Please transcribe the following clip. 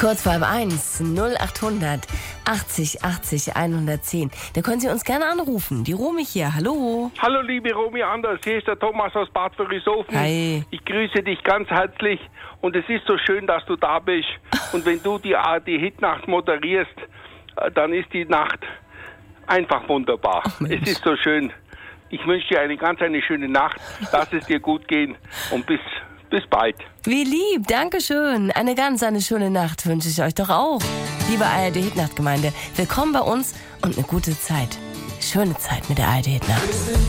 Kurz vor 1, 0800 80 80 110. Da können Sie uns gerne anrufen. Die Romy hier, hallo. Hallo liebe Romy Anders, hier ist der Thomas aus Bad Wörishofen. Hi. Ich grüße dich ganz herzlich und es ist so schön, dass du da bist. Und wenn du die Hitnacht moderierst, dann ist die Nacht einfach wunderbar. Es ist so schön. Ich wünsche dir eine schöne Nacht. Lass es dir gut gehen und bis bald. Wie lieb, Dankeschön. Eine schöne Nacht wünsche ich euch doch auch. Liebe ARD Hitnacht-Gemeinde, willkommen bei uns und eine gute Zeit. Schöne Zeit mit der ARD Hitnacht.